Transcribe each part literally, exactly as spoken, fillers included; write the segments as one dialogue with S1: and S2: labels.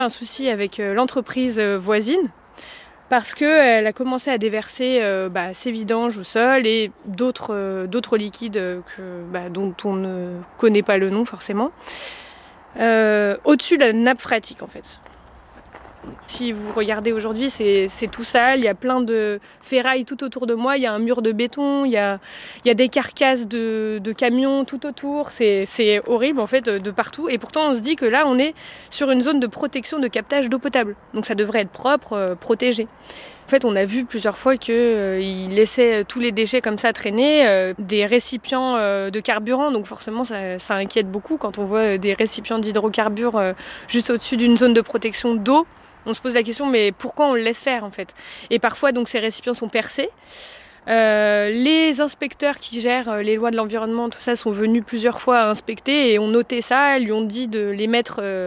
S1: Un souci avec l'entreprise voisine parce qu'elle a commencé à déverser euh, bah, ses vidanges au sol et d'autres euh, d'autres liquides que, bah, dont on ne connaît pas le nom forcément, euh, au-dessus de la nappe phréatique en fait. Si vous regardez aujourd'hui, c'est, c'est tout sale, il y a plein de ferrailles tout autour de moi, il y a un mur de béton, il y a, il y a des carcasses de, de camions tout autour, c'est, c'est horrible en fait de partout. Et pourtant on se dit que là on est sur une zone de protection de captage d'eau potable, donc ça devrait être propre, euh, protégé. En fait, on a vu plusieurs fois qu'ils euh, laissaient tous les déchets comme ça traîner, euh, des récipients euh, de carburant, donc forcément ça, ça inquiète beaucoup quand on voit des récipients d'hydrocarbures euh, juste au-dessus d'une zone de protection d'eau. On se pose la question, mais pourquoi on le laisse faire en fait? Et parfois, donc, ces récipients sont percés. Euh, les inspecteurs qui gèrent les lois de l'environnement, tout ça, sont venus plusieurs fois inspecter et ont noté ça, lui ont dit de les mettre euh,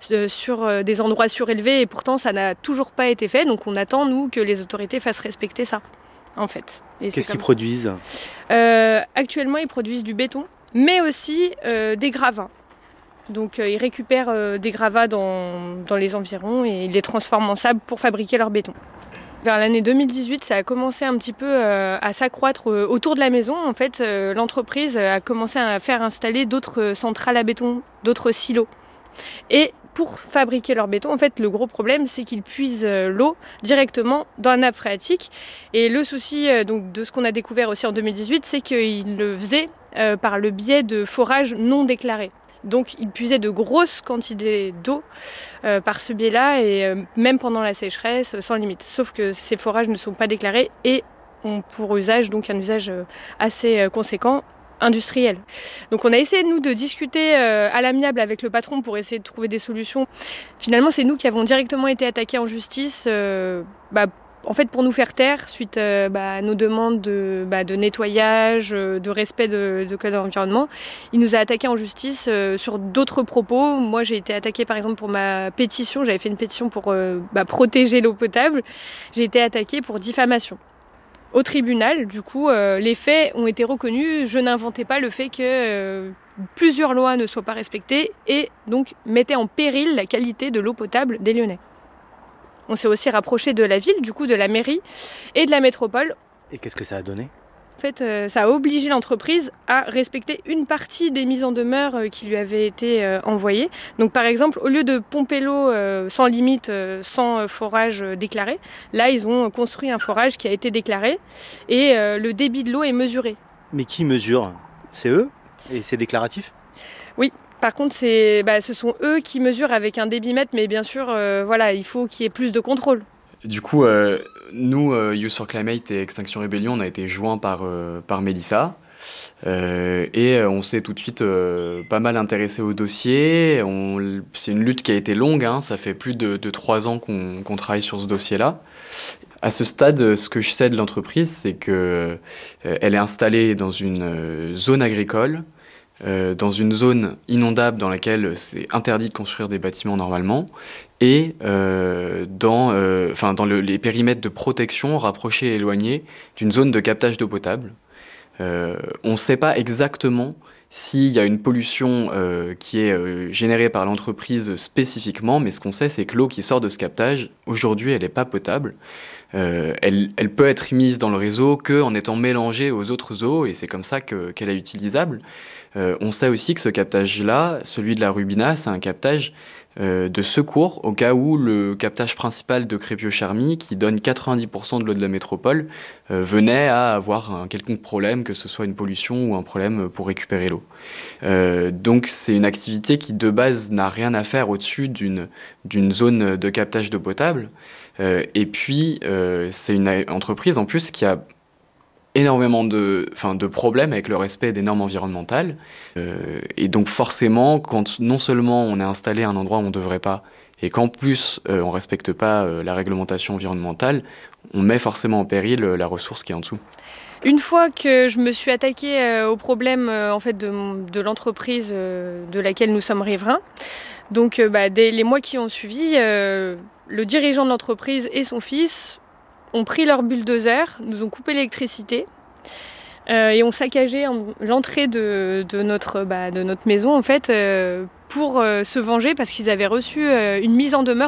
S1: sur des endroits surélevés et pourtant ça n'a toujours pas été fait. Donc on attend, nous, que les autorités fassent respecter ça, en fait.
S2: Et Qu'est-ce qu'ils produisent
S1: euh, Actuellement, ils produisent du béton, mais aussi euh, des gravats. Donc euh, ils récupèrent euh, des gravats dans, dans les environs et ils les transforment en sable pour fabriquer leur béton. Vers l'année deux mille dix-huit, ça a commencé un petit peu euh, à s'accroître euh, autour de la maison. En fait, euh, l'entreprise a commencé à faire installer d'autres centrales à béton, d'autres silos. Et pour fabriquer leur béton, en fait, le gros problème, c'est qu'ils puisent euh, l'eau directement dans la nappe phréatique. Et le souci euh, donc, de ce qu'on a découvert aussi en deux mille dix-huit, c'est qu'ils le faisaient euh, par le biais de forages non déclarés. Donc ils puisaient de grosses quantités d'eau euh, par ce biais-là et euh, même pendant la sécheresse sans limite. Sauf que ces forages ne sont pas déclarés et ont pour usage donc un usage euh, assez euh, conséquent, industriel. Donc on a essayé nous de discuter euh, à l'amiable avec le patron pour essayer de trouver des solutions. Finalement c'est nous qui avons directement été attaqués en justice euh, bah, en fait, pour nous faire taire suite euh, bah, à nos demandes de, bah, de nettoyage, euh, de respect de, de code de l'environnement, il nous a attaqués en justice euh, sur d'autres propos. Moi, j'ai été attaquée par exemple pour ma pétition. J'avais fait une pétition pour euh, bah, protéger l'eau potable. J'ai été attaquée pour diffamation. Au tribunal, du coup, euh, les faits ont été reconnus. Je n'inventais pas le fait que euh, plusieurs lois ne soient pas respectées et donc mettaient en péril la qualité de l'eau potable des Lyonnais. On s'est aussi rapproché de la ville, du coup de la mairie et de la métropole.
S2: Et qu'est-ce que ça a donné ?
S1: En fait, euh, ça a obligé l'entreprise à respecter une partie des mises en demeure euh, qui lui avaient été euh, envoyées. Donc par exemple, au lieu de pomper l'eau euh, sans limite, euh, sans forage euh, déclaré, là ils ont construit un forage qui a été déclaré et euh, le débit de l'eau est mesuré.
S2: Mais qui mesure ? C'est eux ? Et c'est déclaratif ?
S1: Oui. Par contre, c'est, bah, ce sont eux qui mesurent avec un débitmètre, mais bien sûr, euh, voilà, il faut qu'il y ait plus de contrôle.
S3: Du coup, euh, nous, euh, Youth for Climate et Extinction Rebellion, on a été joints par, euh, par Mélissa. Euh, et on s'est tout de suite euh, pas mal intéressé au dossier. On, c'est une lutte qui a été longue, hein, ça fait plus de, de trois ans qu'on, qu'on travaille sur ce dossier-là. À ce stade, ce que je sais de l'entreprise, c'est qu'elle euh, est installée dans une euh, zone agricole, Euh, dans une zone inondable dans laquelle c'est interdit de construire des bâtiments normalement, et euh, dans, euh, enfin, dans le, les périmètres de protection rapprochés et éloignés d'une zone de captage d'eau potable. Euh, on ne sait pas exactement s'il y a une pollution euh, qui est euh, générée par l'entreprise spécifiquement, mais ce qu'on sait, c'est que l'eau qui sort de ce captage, aujourd'hui, elle n'est pas potable. Euh, elle, elle peut être mise dans le réseau qu'en étant mélangée aux autres eaux, et c'est comme ça que, qu'elle est utilisable. Euh, on sait aussi que ce captage-là, celui de la Rubina, c'est un captage euh, de secours au cas où le captage principal de Crépio-Charmy, qui donne quatre-vingt-dix pour cent de l'eau de la métropole, euh, venait à avoir un quelconque problème, que ce soit une pollution ou un problème pour récupérer l'eau. Euh, donc c'est une activité qui de base n'a rien à faire au-dessus d'une, d'une zone de captage d'eau potable. Euh, et puis euh, c'est une entreprise en plus qui a énormément de, enfin, de problèmes avec le respect des normes environnementales. Euh, et donc forcément, quand non seulement on est installé à un endroit où on ne devrait pas, et qu'en plus euh, on ne respecte pas euh, la réglementation environnementale, on met forcément en péril euh, la ressource qui est en dessous.
S1: Une fois que je me suis attaquée euh, au problème euh, en fait, de, de l'entreprise euh, de laquelle nous sommes riverains, donc euh, bah, dès les mois qui ont suivi, euh, le dirigeant de l'entreprise et son fils ont pris leur bulldozer, nous ont coupé l'électricité. Euh, et ont saccagé en- l'entrée de, de notre, bah, de notre maison en fait euh, pour euh, se venger parce qu'ils avaient reçu euh, une mise en demeure